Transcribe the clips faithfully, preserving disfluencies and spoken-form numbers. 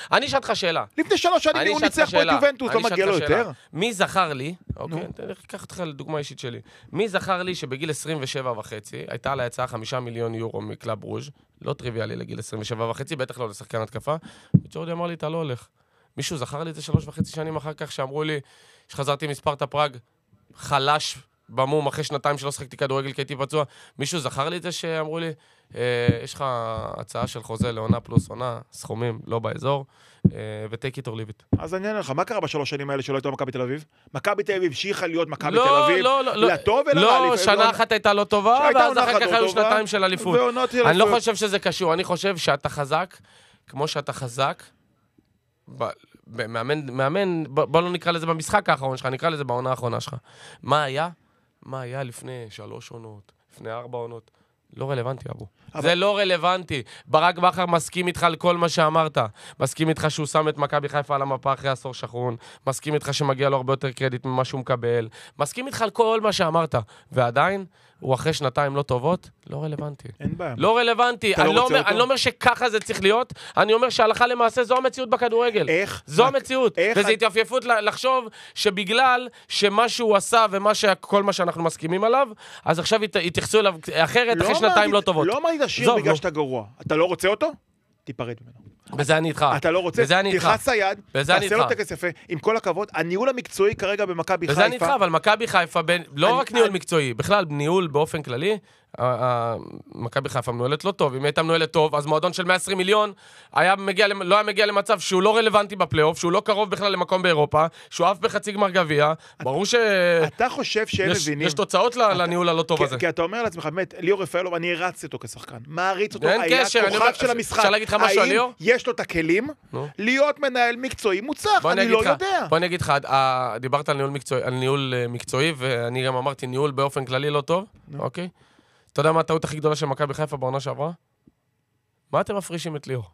אני שאלת לך שאלה. לפני שלוש שנים הוא ניצח פה את יובנטוס, לא מגיע לו יותר? מי זכר לי, אוקיי, אני אקח אותך לדוגמה אישית שלי, מי זכר לי שבגיל עשרים ושבע וחצי, הייתה לה הצעה חמישה מיליון יורו מקלאב רוז', לא טריוויאלי לגיל עשרים ושבע וחצי, בטח לא לשחקן התקפה, וג'ורדי אמר לי, אתה לא הולך. מישהו זכר לי את זה שלוש וחצי שנים אחר כך, שאמרו לי, שחזרתי מספרטה פראג, חלש במום, אחרי שנתיים שלא שחקתי כדורגל, כי הייתי פצוע. מישהו זכר לי את זה שאמרו לי, יש לך הצעה של חוזה לעונה פלוס עונה, סכומים לא באזור, ו-take it or leave it. אז אני אענה לך, מה קרה בשלוש שנים האלה שלא הייתה מכבי תל אביב? מכבי תל אביב המשיכה להיות מכבי תל לא, אביב, לא, לא, לטוב ולרע. לא, שנה אחת הייתה לא טובה, ואז אחר כך היו שנתיים של אליפות. אני לא חושב שזה קשור, אני חושב שאתה חזק, כמו שאתה חזק, מאמן, מאמן, בוא לא נקרא לזה במשחק האחרון שלך, נקרא לזה בעונה האחרונה שלך. מה היה? מה היה לפני שלוש עונות, לפני ארבע עונות? לא רלוונטי, אבו. אבל... זה לא רלוונטי. ברק בכר מסכים איתך על כל מה שאמרת. מסכים איתך שהוא שם את מכבי חיפה על המפה אחרי עשור שחרון. מסכים איתך שמגיע לו הרבה יותר קרדיט ממה שהוא מקבל. מסכים איתך על כל מה שאמרת. ועדיין, הוא אחרי שנתיים לא טובות, לא רלוונטי. אין בעיה. לא רלוונטי. אני לא, אומר, אני לא אומר שככה זה צריך להיות, אני אומר שהלכה למעשה זו המציאות בכדורגל. איך? זו המציאות. איך? וזה התייפייפות לחשוב שבגלל שמה שהוא עשה וכל מה שאנחנו מסכימים עליו, אז עכשיו יתייחסו אליו אחרת אחרי שנתיים לא טובות. לא אמרתי לשיר בגלל שאתה גרוע. אתה לא רוצה אותו? תיפרד ממנו. בזה אני איתך. אתה לא רוצה? תלחץ היד, תעשה לו טקס יפה. עם כל הכבוד, הניהול המקצועי כרגע במכבי חיפה. בזה אני איתך, אבל מכבי חיפה, לא רק ניהול מקצועי, בכלל ניהול באופן כללי, מכבי חיפה מנוהלת לא טוב. אם הייתה מנוהלת טוב, אז מועדון של מאה ועשרים מיליון לא היה מגיע למצב שהוא לא רלוונטי בפלייאוף, שהוא לא קרוב בכלל למקום באירופה, שהוא אף בחצי גמר גביע. ברור ש... אתה חושב שהם מבינים... יש תוצאות לניהול הלא טוב הזה. כי אתה אומר לעצמך, באמת, ליאור רפאלוב, אני הרצתי אותו כשחקן. מעריץ אותו, היה כוכב של המשחק. אפשר להגיד לך משהו על ליאור? יש לו את הכלים להיות מנהל מקצועי מוצלח, אני לא יודע. בוא נגיד לך, דיברת על ניהול מקצועי, ואני גם אמרתי ניהול באופן כללי לא טוב, אוקיי? אתה יודע מה הטעות הכי גדולה של מכבי חיפה בעונה שעברה? מה אתם מפרישים את ליאור?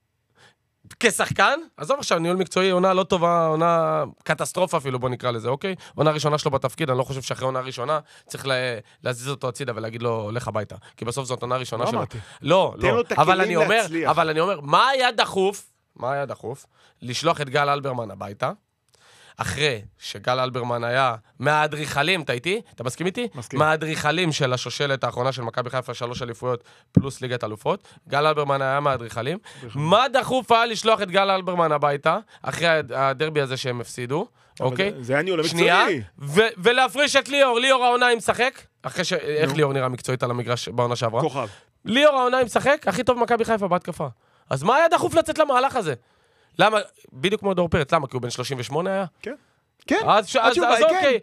כשחקן? עזוב עכשיו, ניהול מקצועי, עונה לא טובה, עונה קטסטרופה אפילו, בוא נקרא לזה, אוקיי? עונה ראשונה שלו בתפקיד, אני לא חושב שאחרי עונה ראשונה צריך להזיז אותו הצידה ולהגיד לו, לך הביתה. כי בסוף זאת עונה ראשונה שלו. לא, לא. אבל אני אומר, אבל אני אומר, מה היה דחוף? מה היה דחוף? לשלוח את גל אלברמן הביתה. אחרי שגל אלברמן היה מהאדריכלים, אתה איתי? אתה מסכים איתי? מסכים. מהאדריכלים של השושלת האחרונה של מכבי חיפה, שלוש אליפויות פלוס ליגת אלופות. גל אלברמן היה מהאדריכלים. מה דחוף היה לשלוח את גל אלברמן הביתה, אחרי הדרבי הזה שהם הפסידו, אוקיי? זה היה ניהול המקצועי. שנייה, ולהפריש את ליאור. ליאור העונה עם שחק, אחרי ש... איך ליאור נראה מקצועית על המגרש בעונה שעברה? כוכב. ליאור העונה עם שחק, הכי טוב מכבי חיפה בהתקפה. אז מה היה דחוף לצאת למהלך הזה? למה? בדיוק כמו דור פרץ, למה? כי הוא בן שלושים ושמונה היה? כן. כן. אז אוקיי.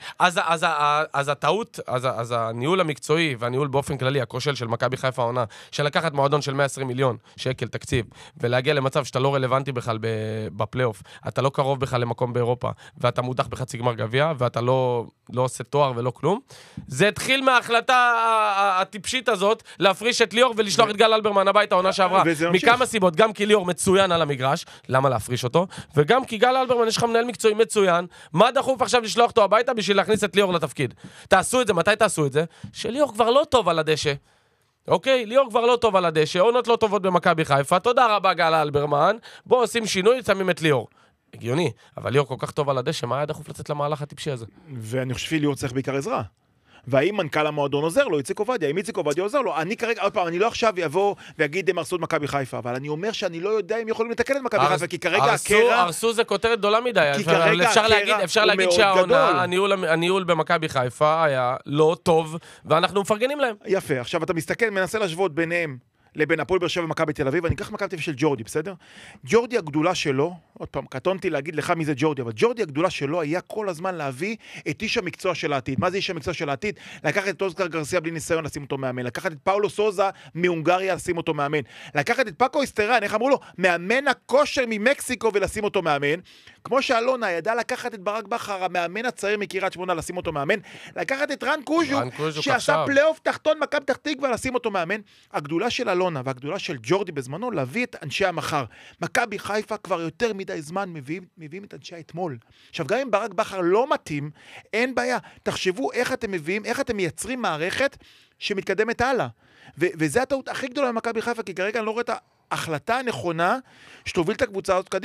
אז הטעות, אז הניהול המקצועי והניהול באופן כללי, הכושל של מכבי חיפה העונה, של לקחת מועדון של מאה ועשרים מיליון שקל תקציב, ולהגיע למצב שאתה לא רלוונטי בכלל בפלייאוף, אתה לא קרוב בכלל למקום באירופה, ואתה מודח בחצי גמר גביע, ואתה לא עושה תואר ולא כלום. זה התחיל מההחלטה הטיפשית הזאת, להפריש את ליאור ולשלוח את גל אלברמן הביתה העונה שעברה. מכמה סיבות, גם כי ליאור מצוין על המגרש, למה להפריש אותו? וגם כי גל אלברמן יש לך מנהל מקצועי מצוין, מה דחוף עכשיו לשלוח אותו הביתה בשביל להכניס את ליאור לתפקיד? תעשו את זה, מתי תעשו את זה? שליאור כבר לא טוב על הדשא. אוקיי? ליאור כבר לא טוב על הדשא, עונות לא טובות במכבי חיפה, תודה רבה גל אלברמן, בוא עושים שינוי, שמים את ליאור. הגיוני, אבל ליאור כל כך טוב על הדשא, מה היה דחוף לצאת למהלך הטיפשי הזה? ואני חושב שליאור צריך בעיקר עזרה. והאם מנכ"ל המועדון עוזר לו, איציק עובדיה, אם איציק עובדיה עוזר לו, אני כרגע, עוד פעם, אני לא עכשיו יבוא ויגיד הם הרסו את מכבי חיפה, אבל אני אומר שאני לא יודע אם יכולים לתקן את מכבי חיפה, כי כרגע הקרע... הרסו זה כותרת גדולה מדי, כי כרגע הקרע אפשר להגיד שהעונה, הניהול במכבי חיפה היה לא טוב, ואנחנו מפרגנים להם. יפה, עכשיו אתה מסתכל, מנסה להשוות ביניהם, לבין הפועל באר שבע ומכבי תל אביב, אני אקח מכבי תל אביב של ג'ורדי, בסדר? ג'ורדי הגדולה שלו, עוד פעם, קטונתי להגיד לך מי זה ג'ורדי, אבל ג'ורדי הגדולה שלו היה כל הזמן להביא את איש המקצוע של העתיד. מה זה איש המקצוע של העתיד? לקחת את אוסקר גרסיה בלי ניסיון, לשים אותו מאמן. לקחת את פאולו סוזה מהונגריה, לשים אותו מאמן. לקחת את פאקו איסטרן, איך אמרו לו? מאמן הכושר ממקסיקו ולשים אותו מאמן. כמו שאלונה ידע לקחת את ברק בכר, המאמן הצעיר מקריית שמונה, לשים אותו מאמן. לקחת את רן קוז'ו, שעשה פלייאוף תחתון מכבי פתח תקווה, לשים אותו מאמן. הגדולה של אלונה והגדולה של ג'ורדי בזמנו להביא את אנשי המחר. מכבי חיפה כבר יותר מדי זמן מביאים, מביאים את אנשי האתמול. עכשיו, גם אם ברק בכר לא מתאים, אין בעיה. תחשבו איך אתם מביאים, איך אתם מייצרים מערכת שמתקדמת הלאה. ו- וזה הטעות הכי גדולה במכבי חיפה, כי כרגע אני לא רואה את ההחלטה הנכונה שתוביל את הקבוצה הזאת קדימה.